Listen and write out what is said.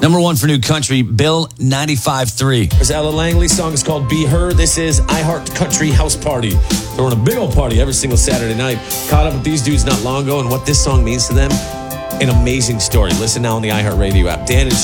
Number one for new country, Bill 95.3. There's Ella Langley. Song is called Be Her. This is I Heart Country House Party. Throwing a big old party every single Saturday night. Caught up with these dudes not long ago and what this song means to them. An amazing story. Listen now on the iHeartRadio app. Dan and